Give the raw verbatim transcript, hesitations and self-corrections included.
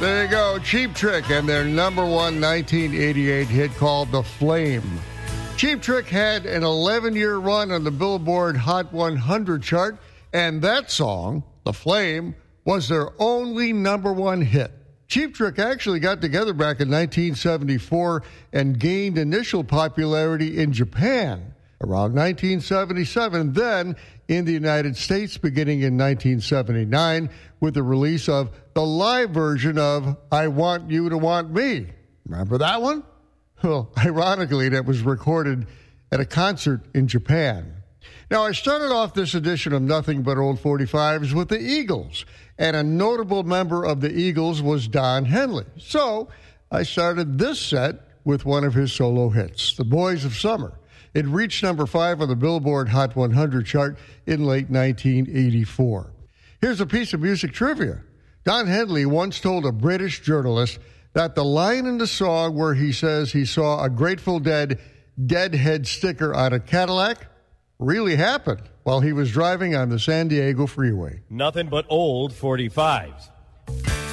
There you go, Cheap Trick and their number one nineteen eighty-eight hit called The Flame. Cheap Trick had an eleven-year run on the Billboard Hot one hundred chart, and that song, The Flame, was their only number one hit. Cheap Trick actually got together back in nineteen seventy-four and gained initial popularity in Japan around nineteen seventy-seven, then in the United States beginning in nineteen seventy-nine with the release of the live version of I Want You to Want Me. Remember that one? Well, ironically, that was recorded at a concert in Japan. Now, I started off this edition of Nothing But Old forty-fives with the Eagles, and a notable member of the Eagles was Don Henley. So I started this set with one of his solo hits, The Boys of Summer. It reached number five on the Billboard Hot one hundred chart in late nineteen eighty-four. Here's a piece of music trivia. Don Henley once told a British journalist that the line in the song where he says he saw a Grateful Dead Deadhead sticker on a Cadillac really happened while he was driving on the San Diego freeway. Nothing but old forty-fives.